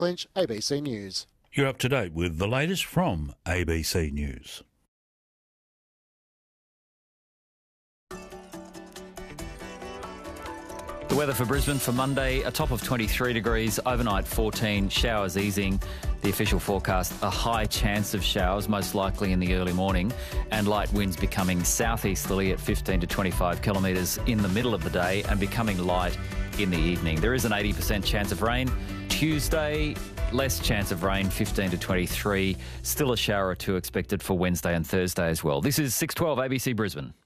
Lynch, ABC News. You're up to date with the latest from ABC News. The weather for Brisbane for Monday, a top of 23 degrees, overnight 14, showers easing. The official forecast, a high chance of showers, most likely in the early morning, and light winds becoming southeasterly at 15 to 25 kilometres in the middle of the day and becoming light in the evening. There is an 80% chance of rain. Tuesday, less chance of rain, 15 to 23. Still a shower or two expected for Wednesday and Thursday as well. This is 612 ABC Brisbane.